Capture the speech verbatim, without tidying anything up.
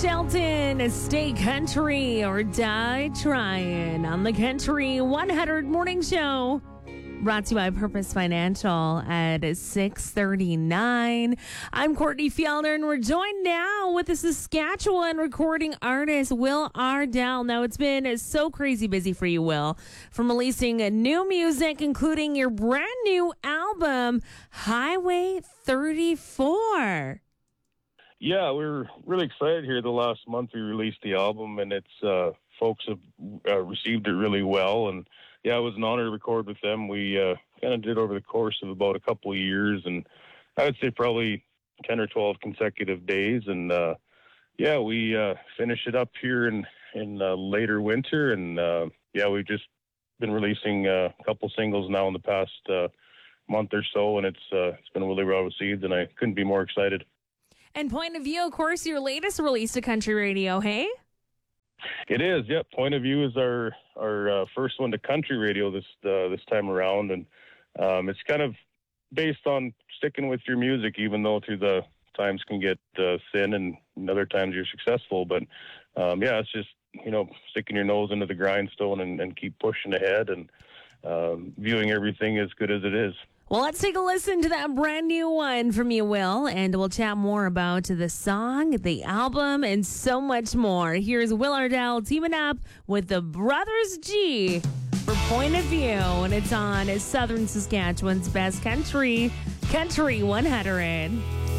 Shelton, stay country or die trying on the Country one hundred Morning Show. Brought to you by Purpose Financial at six thirty-nine. I'm Courtney Fielder, and we're joined now with the Saskatchewan recording artist, Will Ardell. Now, it's been so crazy busy for you, Will, from releasing new music, including your brand new album, Highway thirty-four. Yeah, we were really excited here. The last month we released the album, and it's uh, folks have uh, received it really well. And yeah, it was an honor to record with them. We uh, kind of did over the course of about a couple of years, and I would say probably ten or twelve consecutive days. And uh, yeah, we uh, finished it up here in in uh, later winter, and uh, yeah, we've just been releasing uh, a couple singles now in the past uh, month or so, and it's uh, it's been really well received, and I couldn't be more excited. And Point of View, of course, your latest release to country radio, hey? It is, yep. Point of View is our our uh, first one to country radio this uh, this time around, and um, it's kind of based on sticking with your music, even though through the times can get uh, thin and other times you're successful. But um, yeah, it's just, you know, sticking your nose into the grindstone and, and keep pushing ahead and um, viewing everything as good as it is. Well, let's take a listen to that brand new one from you, Will, and we'll chat more about the song, the album, and so much more. Here's Will Ardell teaming up with the Brothers G for Point of View, and it's on Southern Saskatchewan's best country, Country one hundred.